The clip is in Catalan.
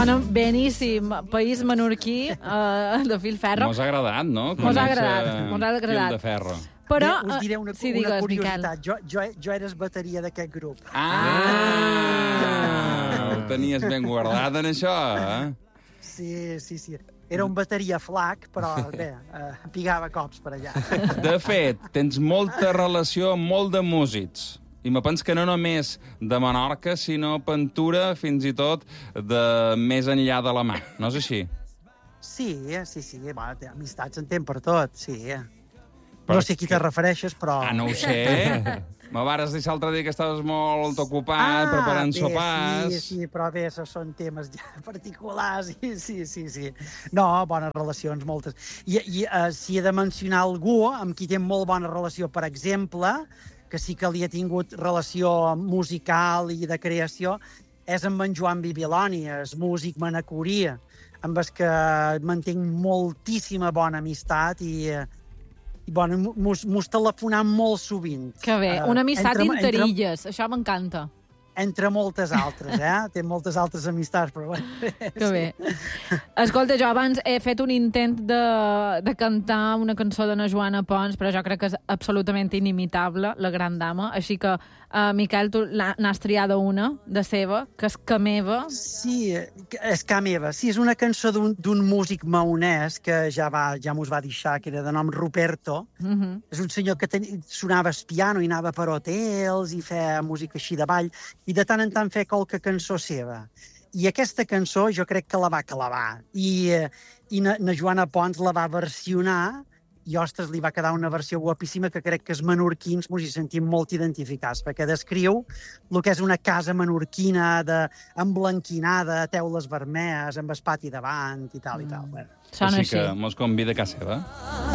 Sona beníssim. País menorquí de Filferro. Mos ha agradat, no? Mos ha agradat. Fil de ferro. Però, us diré una curiositat. Jo eres bateria d'aquest grup. Ho tenies ben guardat, en això, eh? Sí. Era un bateria flac, però bé, pigava cops per allà. De fet, tens molta relació amb molt de músics. I me penso que no només de Menorca, sinó pintura fins i tot de més enllà de la mà. No és així? Sí. Bueno, amistats en tem per tot, sí. No sé a qui te refereixes, però... No ho sé. Me vares dir l'altre dia que estaves molt ocupat preparant sopars. Sí, però bé, són temes ja particulars. Sí. No, bones relacions, moltes. I si he de mencionar algú amb qui té molt bona relació, per exemple, que sí que li ha tingut relació musical i de creació, és amb en Joan Bibiloni, és músic manacorí, amb el que mantenc moltíssima bona amistat i bueno, mos telefonam molt sovint. Que bé, una amistat interilles, això m'encanta. Entre moltes altres, Té moltes altres amistats, però bueno. Que bé. Escolta, jo abans he fet un intent de cantar una cançó d'Anna Joana Pons, però jo crec que és absolutament inimitable, la gran dama, així que, Miquel, tu n'has triada una, de seva, que és Ca meva. Sí, és Ca meva. Sí, és una cançó d'un músic maonès que ja mos va deixar, que era de nom Ruperto. És un senyor que sonava el piano i anava per hotels i feia música així de ball, i de tant en tant feia qualque cançó seva. I aquesta cançó jo crec que la va clavar. I na Joana Pons la va versionar i, ostres, li va quedar una versió guapíssima que crec que els menorquins ens hi sentim molt identificats, perquè descriu el que és una casa menorquina emblanquinada, teules vermelles, amb el pati davant i tal i tal. Així que mos convida a casa seva.